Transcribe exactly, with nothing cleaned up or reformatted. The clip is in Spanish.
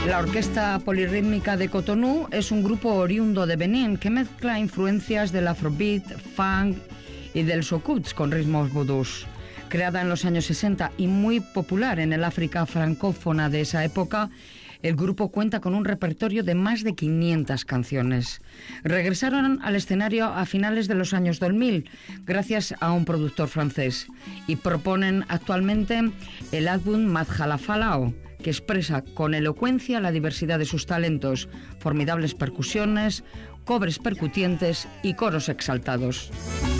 La Orquesta Polirrítmica de Cotonú es un grupo oriundo de Benín que mezcla influencias del afrobeat, funk y del soukous con ritmos vudús. Creada en los años sesenta y muy popular en el África francófona de esa época, el grupo cuenta con un repertorio de más de quinientas canciones. Regresaron al escenario a finales de los años dos mil, gracias a un productor francés, y proponen actualmente el álbum Madjalafalao, que expresa con elocuencia la diversidad de sus talentos, formidables percusiones, cobres percutientes y coros exaltados.